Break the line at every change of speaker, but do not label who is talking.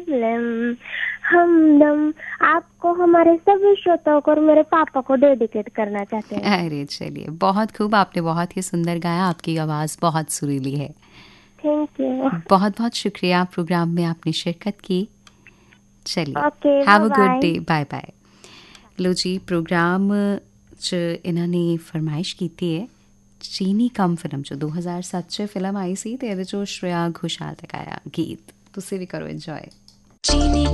Lump हमदम आपको, हमारे सभी श्रोताओं को और मेरे पापा को डेडिकेट करना चाहते हैं।
अरे चलिए, बहुत खूब, आपने बहुत ही सुंदर गाया, आपकी आवाज़ बहुत सुरीली है।
Thank you.
बहुत बहुत शुक्रिया, प्रोग्राम में आपने शिरकत की। चलिए,
okay,
have
by
a good
bye.
Day, bye bye. Low ji, programme च इन्होंने फरमाइश की है चीनी कम फिल्म जो 2007 च फिल्म आई सी ते श्रेया घोषाल तक आया गीत, तुसी भी करो एंजॉय।